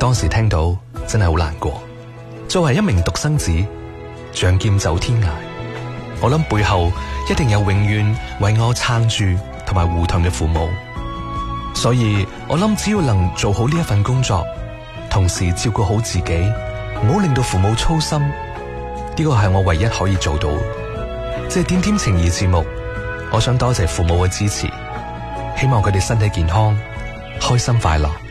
當時聽到真係好難過。作為一名獨生子，仗劍走天涯，我諗背後一定有永遠為我撐住同埋護盾嘅父母。所以我諗只要能做好呢一份工作，同時照顧好自己，唔好令到父母操心，呢個係我唯一可以做到。即係點點情誼節目，我想多謝父母嘅支持，希望佢哋身體健康，開心快樂。